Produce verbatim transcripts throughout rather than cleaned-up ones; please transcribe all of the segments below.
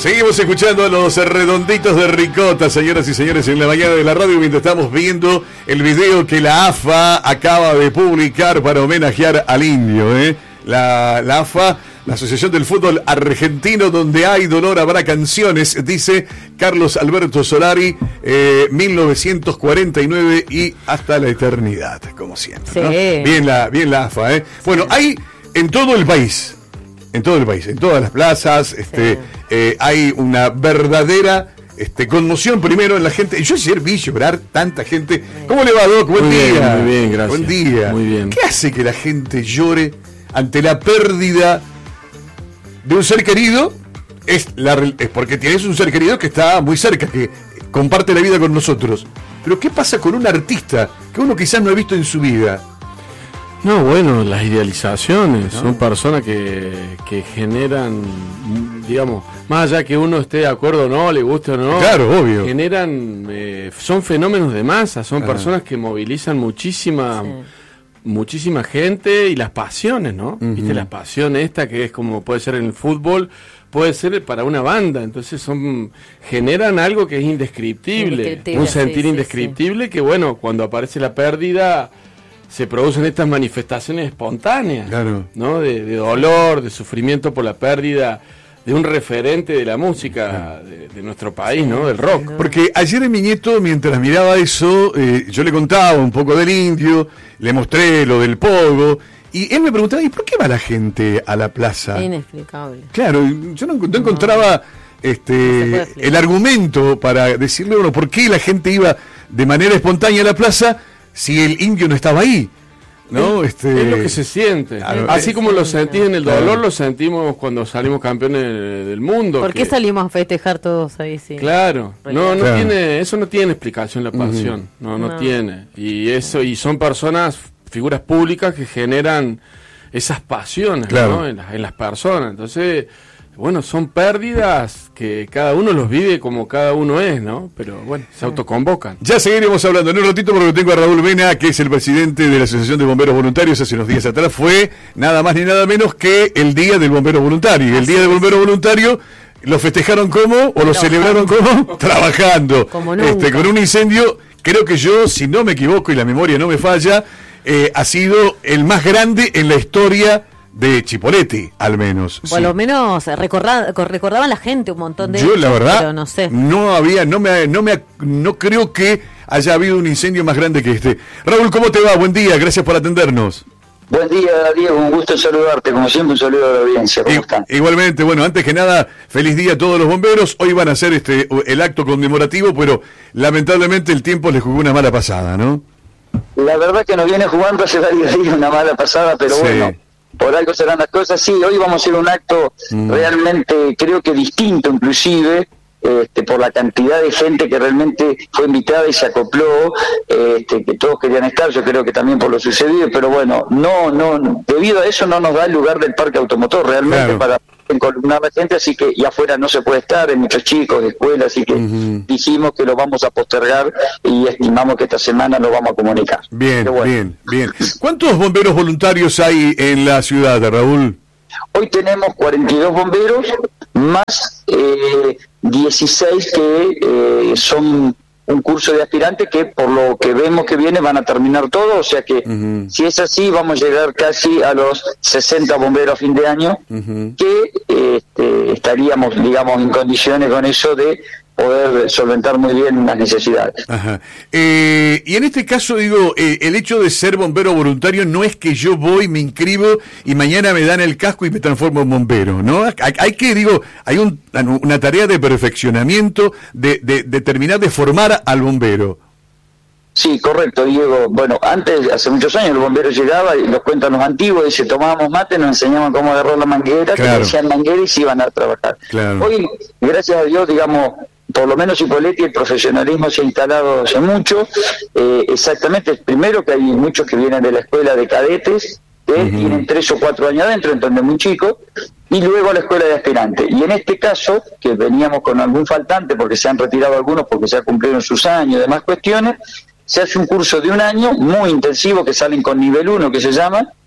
Seguimos escuchando a los redonditos de ricota, señoras y señores, en la mañana de la radio, mientras estamos viendo el video que la A F A acaba de publicar para homenajear al Indio, ¿eh? La, la A F A, la Asociación del Fútbol Argentino, donde hay dolor habrá canciones, dice Carlos Alberto Solari, eh, mil novecientos cuarenta y nueve y hasta la eternidad, como siempre, ¿no? Sí. Bien la, bien la A F A, ¿eh? Bueno, hay en todo el país, en todo el país, en todas las plazas, este, sí. eh, hay una verdadera este, conmoción primero en la gente. Yo ayer vi llorar tanta gente. ¿Cómo le va, Doc? Buen muy día. Bien, muy bien, gracias. Buen día. Muy bien. ¿Qué hace que la gente llore ante la pérdida de un ser querido? Es, la, es porque tienes un ser querido que está muy cerca, que comparte la vida con nosotros. Pero ¿qué pasa con un artista que uno quizás no ha visto en su vida? No, bueno, las idealizaciones, ¿no? Son personas que, que generan, digamos, más allá que uno esté de acuerdo o no, le guste o no, claro, obvio. Generan, eh, son fenómenos de masa, son ah. personas que movilizan muchísima, sí. muchísima gente y las pasiones, ¿no? Uh-huh. Viste, la pasión esta que es como puede ser en el fútbol, puede ser para una banda, entonces son generan algo que es indescriptible, indescriptible un sentir sí, indescriptible sí, sí. que bueno, cuando aparece la pérdida se producen estas manifestaciones espontáneas, claro. ¿no? De, de dolor, de sufrimiento por la pérdida de un referente de la música de, de nuestro país, ¿no? Del rock. Porque ayer mi nieto, mientras miraba eso, eh, yo le contaba un poco del Indio, le mostré lo del pogo, y él me preguntaba, ¿y por qué va la gente a la plaza? Inexplicable. Claro, yo no, no encontraba no. este no el argumento para decirle, bueno, ¿por qué la gente iba de manera espontánea a la plaza si el Indio no estaba ahí? ¿No? Es, este... es lo que se siente. Claro, Así como lo sentís en el dolor, claro. lo sentimos cuando salimos campeones del mundo. ¿Por qué que... salimos a festejar todos ahí? Sí. Claro, no, no claro. tiene, eso no tiene explicación, la pasión, uh-huh. no, no, no tiene. Y eso, y son personas, figuras públicas que generan esas pasiones, claro. ¿no? en, las, en las personas. Entonces, bueno, son pérdidas que cada uno los vive como cada uno es, ¿no? Pero bueno, se autoconvocan. Ya seguiremos hablando en un ratito porque tengo a Raúl Mena, que es el presidente de la Asociación de Bomberos Voluntarios. Hace unos días atrás fue nada más ni nada menos que el Día del Bombero Voluntario. Y el Día del Bombero Voluntario lo festejaron como, o lo celebraron como, trabajando. Como nunca. Este, con un incendio, creo que yo, si no me equivoco y la memoria no me falla, eh, ha sido el más grande en la historia de Chipoleti, al menos. Por sí. lo menos recordaba, recordaban la gente un montón de Yo, la verdad, pero no sé. No había, no me, no me, no creo que haya habido un incendio más grande que este. Raúl, ¿cómo te va? Buen día, gracias por atendernos. Buen día, Diego, un gusto saludarte, como siempre un saludo a la audiencia. ¿Cómo están? Igualmente, bueno, antes que nada, feliz día a todos los bomberos. Hoy van a hacer este el acto conmemorativo, pero lamentablemente el tiempo les jugó una mala pasada, ¿no? La verdad que nos viene jugando hace varios días una mala pasada, pero sí. bueno, por algo serán las cosas. Sí, hoy vamos a hacer un acto mm. realmente, creo que distinto inclusive, este, por la cantidad de gente que realmente fue invitada y se acopló, este, que todos querían estar, yo creo que también por lo sucedido, pero bueno, no, no, debido a eso no nos da el lugar del parque automotor realmente claro. para encolumnar a la gente, así que y afuera no se puede estar, hay muchos chicos de escuela, así que uh-huh. dijimos que lo vamos a postergar y estimamos que esta semana lo vamos a comunicar. Bien, bueno. bien, bien. ¿Cuántos bomberos voluntarios hay en la ciudad, Raúl? Hoy tenemos cuarenta y dos bomberos, más eh, dieciséis que eh, son un curso de aspirantes que por lo que vemos que viene van a terminar todo, o sea que uh-huh. si es así vamos a llegar casi a los sesenta bomberos a fin de año, uh-huh. que este, estaríamos, digamos, en condiciones con eso de poder solventar muy bien las necesidades. Ajá. Eh, y en este caso, digo, eh, el hecho de ser bombero voluntario no es que yo voy, me inscribo y mañana me dan el casco y me transformo en bombero, ¿no? Hay, hay que, digo, hay un, una tarea de perfeccionamiento, de, de, de terminar de formar al bombero. Sí, correcto, Diego. Bueno, antes, hace muchos años, el bombero llegaba, y los cuentan los antiguos, dice, tomábamos mate, nos enseñaban cómo agarrar la manguera, claro. que decían manguera y se iban a trabajar. Claro. Hoy, gracias a Dios, digamos, por lo menos Chipoleti, el profesionalismo se ha instalado hace mucho, eh, exactamente, primero que hay muchos que vienen de la escuela de cadetes, que uh-huh. tienen tres o cuatro años adentro, entonces muy chicos, y luego a la escuela de aspirantes. Y en este caso, que veníamos con algún faltante, porque se han retirado algunos, porque ya cumplieron sus años y demás cuestiones, se hace un curso de un año muy intensivo, que salen con nivel uno, que se llama,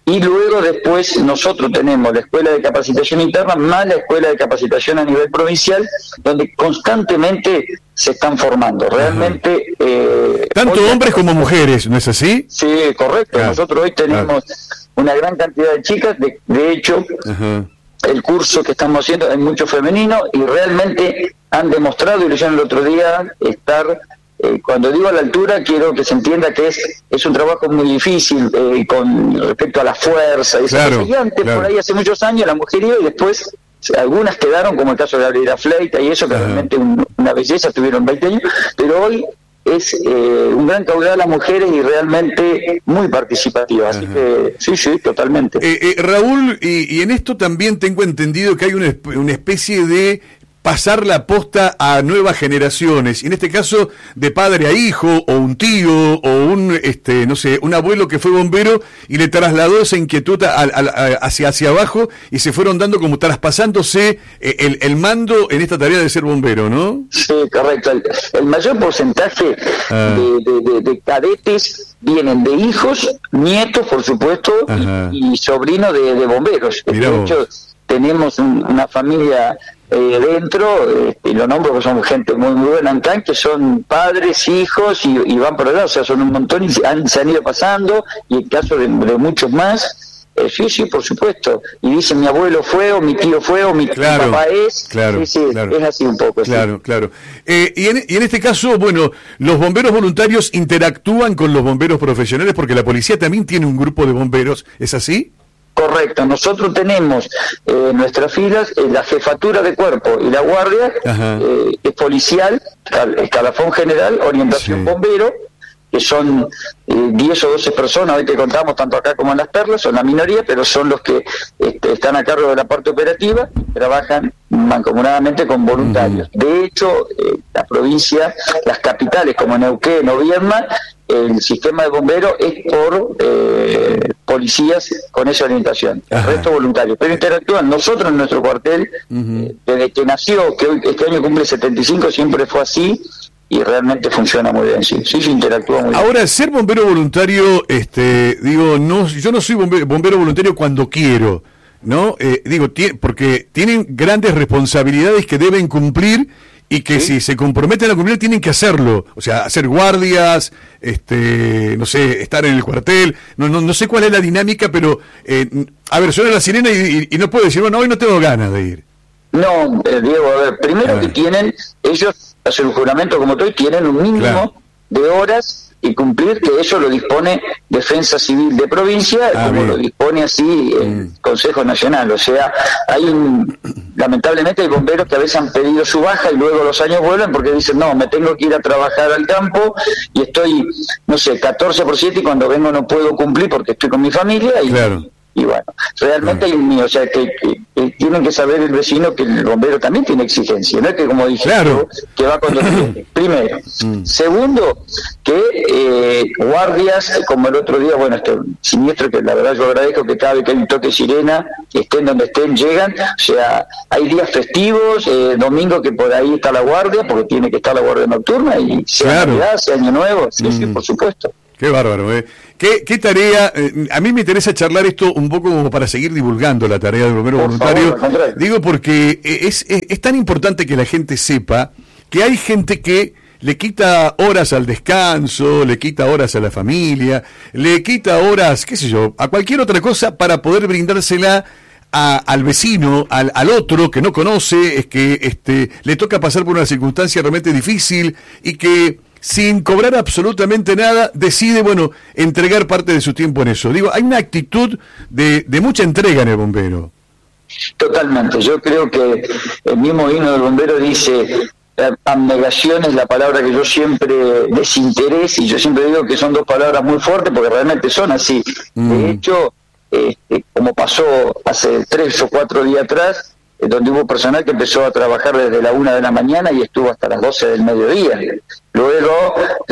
y luego después nosotros tenemos la Escuela de Capacitación Interna más la Escuela de Capacitación a nivel provincial, donde constantemente se están formando. Realmente... Eh, Tanto hombres como mujeres, ¿no es así? Sí, correcto. Claro. Nosotros hoy tenemos claro. una gran cantidad de chicas, de, de hecho... Ajá. El curso que estamos haciendo es mucho femenino y realmente han demostrado, y lo hicieron el otro día, estar, eh, cuando digo a la altura, quiero que se entienda que es es un trabajo muy difícil eh, con respecto a la fuerza. Y, claro, y antes, claro. por ahí hace muchos años, la mujer iba y después algunas quedaron, como el caso de Gabriela Fleita y eso, que Ajá. realmente un, una belleza, tuvieron veinte años, pero hoy es eh, un gran caudal a las mujeres y realmente muy participativa, así Ajá. que sí, sí, totalmente. Eh, eh, Raúl, y, y en esto también tengo entendido que hay una, una especie de pasar la posta a nuevas generaciones, y en este caso de padre a hijo, o un tío, o un, este, no sé, un abuelo que fue bombero y le trasladó esa inquietud a, a, a, hacia, hacia abajo, y se fueron dando como traspasándose el, el mando en esta tarea de ser bombero, ¿no? Sí, correcto. El, el mayor porcentaje ah. de, de, de, de cadetes vienen de hijos, nietos, por supuesto, y, y sobrinos de, de bomberos. Mirá de hecho, vos. tenemos un, una familia... Eh, dentro, eh, y lo nombro porque son gente muy, muy buena en Can, que son padres, hijos y, y van por allá, o sea, son un montón y han, se han ido pasando, y el caso de, de muchos más, eh, sí, sí, por supuesto, y dicen mi abuelo fue, o mi tío fue, o mi, claro, mi papá es, claro, sí, sí, claro. es así un poco. Claro, sí. claro. Eh, y, en, y en este caso, bueno, los bomberos voluntarios interactúan con los bomberos profesionales, porque la policía también tiene un grupo de bomberos, ¿es así? Correcto, nosotros tenemos eh, en nuestras filas eh, la jefatura de cuerpo y la guardia, eh, es policial, cal, escalafón general, orientación sí. bombero, que son eh, diez o doce personas, hoy te contamos tanto acá como en Las Perlas, son la minoría, pero son los que este, están a cargo de la parte operativa, trabajan mancomunadamente con voluntarios. Uh-huh. De hecho, eh, la provincia, las capitales como Neuquén o Viedma, el sistema de bomberos es por eh, policías con esa orientación, el Ajá. resto voluntarios, pero interactúan. Nosotros en nuestro cuartel, uh-huh. eh, desde que nació, que hoy este año cumple setenta y cinco, siempre fue así, y realmente funciona muy bien, sí, sí, se interactúa muy bien. Ahora, ser bombero voluntario, este, digo, no, yo no soy bombero, bombero voluntario cuando quiero, ¿no? Eh, digo, tie- porque tienen grandes responsabilidades que deben cumplir, y que ¿Sí? si se comprometen a cumplir tienen que hacerlo, o sea, hacer guardias, este, no sé, estar en el cuartel, no no, no sé cuál es la dinámica, pero, eh, a ver, suena la sirena y, y, y no puedo decir, bueno, hoy no tengo ganas de ir. No, eh, Diego, a ver, primero a ver. que tienen, ellos, hacen un juramento como tú, tienen un mínimo claro. de horas y cumplir, que eso lo dispone Defensa Civil de provincia, ah, como bien. lo dispone así el mm. Consejo Nacional. O sea, hay un, lamentablemente hay bomberos que a veces han pedido su baja y luego los años vuelven porque dicen, no, me tengo que ir a trabajar al campo y estoy, no sé, catorce por siete y cuando vengo no puedo cumplir porque estoy con mi familia y... Claro. Y bueno, realmente claro. hay un mío, o sea, que, que, que tienen que saber el vecino que el bombero también tiene exigencia, no es que como dije, claro. que va cuando tiene. Primero. Mm. Segundo, que eh, guardias, como el otro día, bueno, este siniestro, que la verdad yo agradezco que cada vez que hay un toque de sirena, estén donde estén, llegan, o sea, hay días festivos, eh, domingo que por ahí está la guardia, porque tiene que estar la guardia nocturna, y sea claro. Navidad, sea Año Nuevo, sí, mm. sí, por supuesto. Qué bárbaro, ¿eh? ¿Qué, qué tarea? Eh, a mí me interesa charlar esto un poco como para seguir divulgando la tarea del bombero Por voluntario. Favor, Digo porque es, es, es tan importante que la gente sepa que hay gente que le quita horas al descanso, le quita horas a la familia, le quita horas, qué sé yo, a cualquier otra cosa para poder brindársela a, al vecino, al, al otro que no conoce, es que este, le toca pasar por una circunstancia realmente difícil y que sin cobrar absolutamente nada, decide, bueno, entregar parte de su tiempo en eso. Digo, hay una actitud de, de mucha entrega en el bombero. Totalmente. Yo creo que el mismo himno del bombero dice, abnegación es la palabra que yo siempre, desinterés, y yo siempre digo que son dos palabras muy fuertes porque realmente son así. Mm. De hecho, este, como pasó hace tres o cuatro días atrás, donde hubo personal que empezó a trabajar desde la una de la mañana y estuvo hasta las doce del mediodía. Luego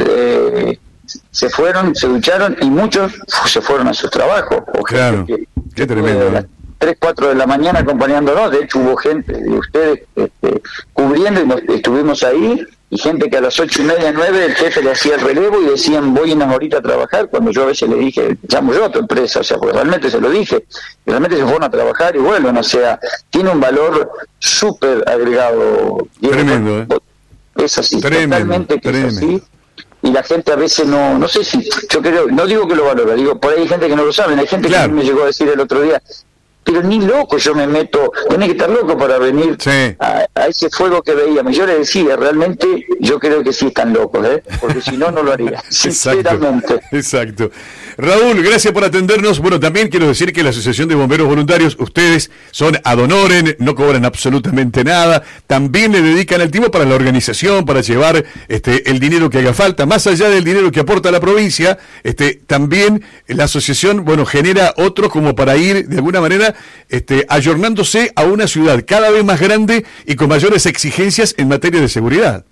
eh, se fueron, se ducharon y muchos se fueron a sus trabajos. Claro, que, qué tremendo. A las tres, cuatro de la mañana acompañándonos, de hecho hubo gente de ustedes este, cubriendo y nos, estuvimos ahí y gente que a las ocho y media, nueve, el jefe le hacía el relevo y decían, voy unas horitas a trabajar, cuando yo a veces le dije, llamo yo a tu empresa, o sea, porque realmente se lo dije, y realmente se fueron a trabajar y vuelven, o sea, tiene un valor súper agregado. Tremendo, ¿eh? Es así, Tremendo, totalmente que tremendo. es así. Y la gente a veces no, no sé si, yo creo, no digo que lo valora, digo, por ahí hay gente que no lo sabe, hay gente Claro. que me llegó a decir el otro día, pero ni loco yo me meto, tenés que estar loco para venir Sí. a, a ese fuego que veíamos. Yo le decía, realmente, yo creo que sí están locos, ¿eh? Porque si no, no lo haría, sinceramente. Exacto, exacto. Raúl, gracias por atendernos. Bueno, también quiero decir que la Asociación de Bomberos Voluntarios, ustedes son ad honorem, no cobran absolutamente nada, también le dedican el tiempo para la organización, para llevar este el dinero que haga falta, más allá del dinero que aporta la provincia, este también la asociación, bueno, genera otros como para ir de alguna manera este ayornándose a una ciudad cada vez más grande y con mayores exigencias en materia de seguridad.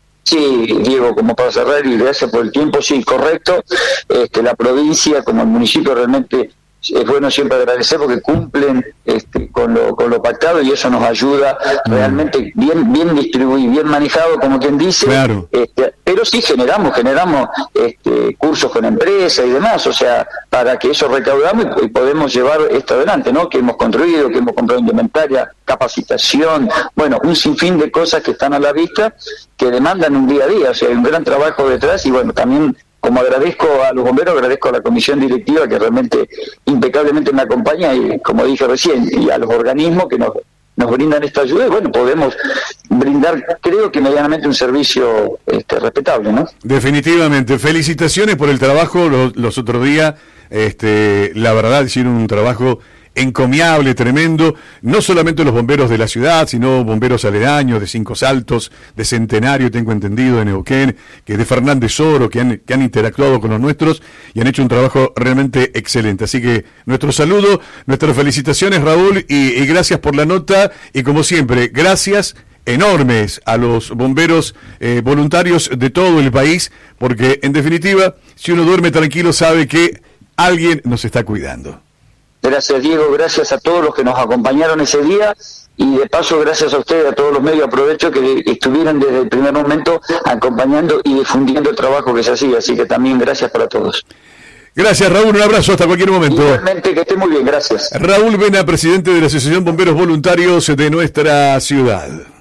Sí, Diego, como para cerrar y gracias por el tiempo, sí, correcto. Este, la provincia, como el municipio, realmente es bueno siempre agradecer porque cumplen este, con lo con lo pactado y eso nos ayuda realmente bien bien distribuido, bien manejado, como quien dice. Claro. Este, pero sí generamos generamos este, cursos con empresas y demás, o sea, para que eso recaudamos y, y podemos llevar esto adelante, ¿no? Que hemos construido, que hemos comprado indumentaria, capacitación, bueno, un sinfín de cosas que están a la vista que demandan un día a día, o sea, hay un gran trabajo detrás y bueno, también como agradezco a los bomberos, agradezco a la comisión directiva que realmente impecablemente me acompaña y como dije recién, y a los organismos que nos, nos brindan esta ayuda y bueno, podemos brindar, creo que medianamente un servicio este, respetable, ¿no? Definitivamente, felicitaciones por el trabajo, los, los otros días, este, la verdad hicieron un trabajo encomiable, tremendo, no solamente los bomberos de la ciudad, sino bomberos aledaños de Cinco Saltos, de Centenario, tengo entendido, de Neuquén, que de Fernández Oro, que han, que han interactuado con los nuestros y han hecho un trabajo realmente excelente. Así que nuestro saludo, nuestras felicitaciones, Raúl, y, y gracias por la nota, y como siempre, gracias enormes a los bomberos eh, voluntarios de todo el país, porque en definitiva, si uno duerme tranquilo, sabe que alguien nos está cuidando. Gracias, Diego, gracias a todos los que nos acompañaron ese día y de paso gracias a ustedes, a todos los medios, aprovecho que estuvieron desde el primer momento acompañando y difundiendo el trabajo que se hacía, así que también gracias para todos. Gracias, Raúl, un abrazo hasta cualquier momento. Igualmente, que esté muy bien, gracias. Raúl Vena, presidente de la Asociación Bomberos Voluntarios de nuestra ciudad.